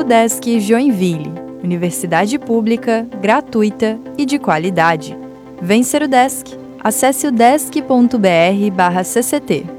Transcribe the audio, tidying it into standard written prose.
Udesc Joinville, universidade pública, gratuita e de qualidade. Vem ser Udesc! Acesse udesc.br/cct.